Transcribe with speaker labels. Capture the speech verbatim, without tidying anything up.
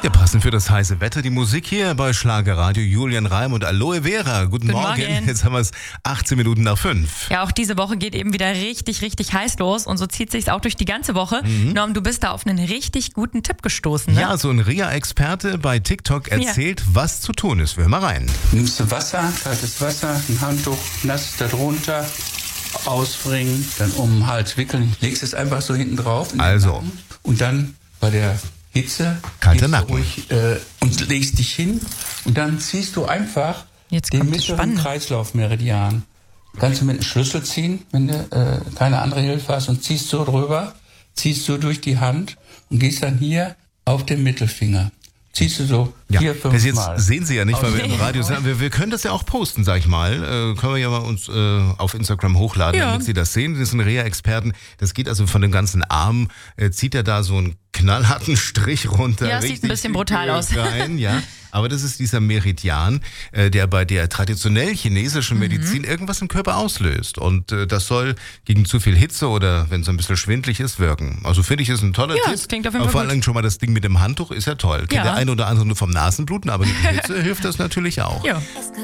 Speaker 1: Ja, passend für das heiße Wetter. Die Musik hier bei Schlagerradio. Julian Reim und Aloe Vera. Guten,
Speaker 2: Guten
Speaker 1: Morgen.
Speaker 2: Morgen.
Speaker 1: Jetzt haben wir es achtzehn Minuten nach fünf.
Speaker 2: Ja, auch diese Woche geht eben wieder richtig, richtig heiß los und so zieht sich's auch durch die ganze Woche. Mhm. Norm, du bist da auf einen richtig guten Tipp gestoßen, ne?
Speaker 1: Ja, so ein R I A-Experte bei TikTok erzählt, ja. was zu tun ist. Wir hören mal rein.
Speaker 3: Nimmst du Wasser, kaltes Wasser, ein Handtuch, nass darunter, ausbringen, dann um den Hals wickeln, legst es einfach so hinten drauf.
Speaker 1: Also.
Speaker 3: Und dann bei der Hitze
Speaker 1: kalter Nacken.
Speaker 3: Ruhig, äh, und legst dich hin und dann ziehst du einfach
Speaker 2: Jetzt
Speaker 3: den
Speaker 2: kommt das
Speaker 3: mittleren
Speaker 2: Spannende.
Speaker 3: Kreislaufmeridian. Kannst du mit einem Schlüssel ziehen, wenn du äh, keine andere Hilfe hast, und ziehst so drüber, ziehst so durch die Hand und gehst dann hier auf den Mittelfinger. Ziehst du so
Speaker 1: ja,
Speaker 3: vier, fünf
Speaker 1: das jetzt
Speaker 3: Mal.
Speaker 1: Sehen Sie ja nicht, weil wir im
Speaker 2: Okay.
Speaker 1: Radio sind. Wir, wir können das ja auch posten, sag ich mal. Äh, können wir ja mal uns äh, auf Instagram hochladen,
Speaker 2: Ja.
Speaker 1: damit Sie das sehen. Das sind R I A-Experten. Das geht also von dem ganzen Arm, äh, zieht er da so einen knallharten Strich runter.
Speaker 2: Ja, sieht
Speaker 1: richtig
Speaker 2: ein bisschen brutal
Speaker 1: äh,
Speaker 2: aus.
Speaker 1: Rein, ja. Aber das ist dieser Meridian, äh, der bei der traditionell chinesischen Medizin mhm. irgendwas im Körper auslöst. Und äh, das soll gegen zu viel Hitze oder wenn es ein bisschen schwindlig ist, wirken. Also finde ich, ist ein toller
Speaker 2: Ja,
Speaker 1: Tipp.
Speaker 2: das klingt auf jeden
Speaker 1: Aber
Speaker 2: Fall
Speaker 1: vor allem schon mal das Ding mit dem Handtuch ist ja toll. Kennt
Speaker 2: Ja.
Speaker 1: der eine oder andere nur vom Nasenbluten, aber gegen Hitze hilft das natürlich auch.
Speaker 2: Ja.